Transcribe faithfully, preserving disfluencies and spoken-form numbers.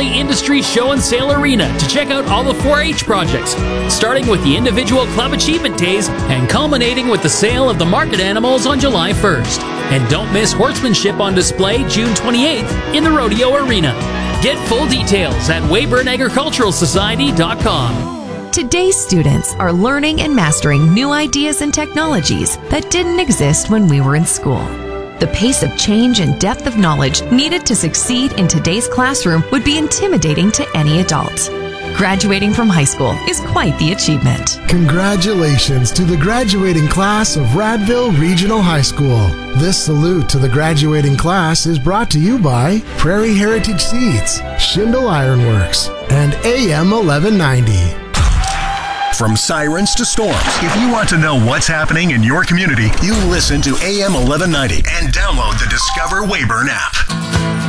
Valley Industry Show and Sale Arena to check out all the four H projects, starting with the individual club achievement days and culminating with the sale of the market animals on July first. And don't miss horsemanship on display June twenty-eighth in the Rodeo Arena. Get full details at Weyburn Agricultural Society dot com. Today's students are learning and mastering new ideas and technologies that didn't exist when we were in school. The pace of change and depth of knowledge needed to succeed in today's classroom would be intimidating to any adult. Graduating from high school is quite the achievement. Congratulations to the graduating class of Radville Regional High School. This salute to the graduating class is brought to you by Prairie Heritage Seeds, Schindel Ironworks, and A M eleven ninety. From sirens to storms, if you want to know what's happening in your community, you listen to A M eleven ninety and download the Discover Weyburn app.